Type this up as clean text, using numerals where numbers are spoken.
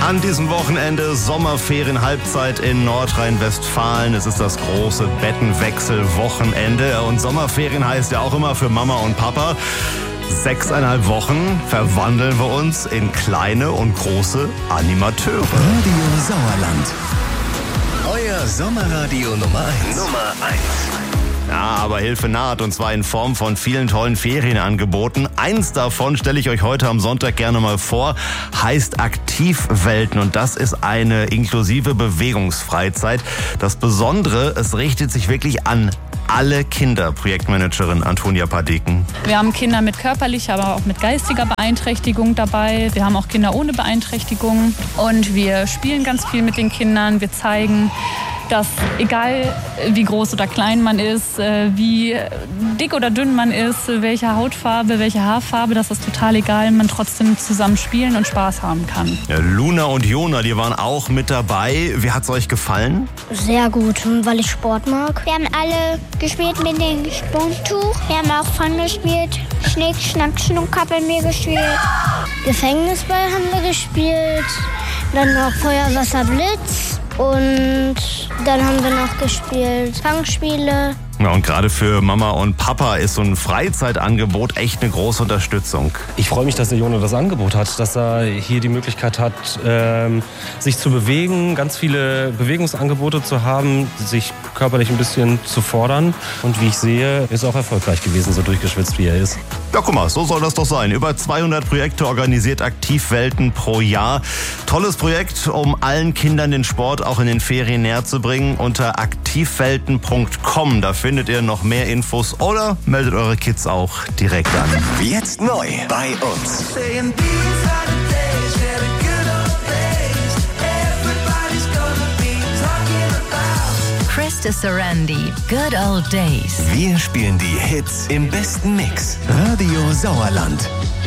An diesem Wochenende Sommerferien-Halbzeit in Nordrhein-Westfalen. Es ist das große Bettenwechsel-Wochenende. Und Sommerferien heißt ja auch immer für Mama und Papa: 6,5 Wochen verwandeln wir uns in kleine und große Animateure. Radio Sauerland. Euer Sommerradio Nummer 1. Ja, aber Hilfe naht, und zwar in Form von vielen tollen Ferienangeboten. Eins davon stelle ich euch heute am Sonntag gerne mal vor, heißt Aktivwelten, und das ist eine inklusive Bewegungsfreizeit. Das Besondere, es richtet sich wirklich an alle Kinder. Projektmanagerin Antonia Padeken. Wir haben Kinder mit körperlicher, aber auch mit geistiger Beeinträchtigung dabei. Wir haben auch Kinder ohne Beeinträchtigung, und wir spielen ganz viel mit den Kindern. Wir zeigen, dass egal wie groß oder klein man ist, wie dick oder dünn man ist, welche Hautfarbe, welche Haarfarbe, das ist total egal, man trotzdem zusammen spielen und Spaß haben kann. Ja, Luna und Jona, die waren auch mit dabei. Wie hat's euch gefallen? Sehr gut, weil ich Sport mag. Wir haben alle gespielt mit dem Sprungtuch. Wir haben auch Fun gespielt. Schnick, Schnack, Schnuck haben wir gespielt. Gefängnisball haben wir gespielt. Dann noch Feuer, Wasser, Blitz. Und dann haben wir noch gespielt Fangspiele. Ja, und gerade für Mama und Papa ist so ein Freizeitangebot echt eine große Unterstützung. Ich freue mich, dass der Jona das Angebot hat, dass er hier die Möglichkeit hat, sich zu bewegen, ganz viele Bewegungsangebote zu haben, sich körperlich ein bisschen zu fordern. Und wie ich sehe, ist auch erfolgreich gewesen, so durchgeschwitzt wie er ist. Ja, guck mal, so soll das doch sein. Über 200 Projekte organisiert Aktivwelten pro Jahr. Tolles Projekt, um allen Kindern den Sport auch in den Ferien näher zu bringen. Unter aktivwelten.com, da findet ihr noch mehr Infos, oder meldet eure Kids auch direkt an. Jetzt neu bei uns. Krista Sarandi, Good Old Days. Wir spielen die Hits im besten Mix. Radio Sauerland.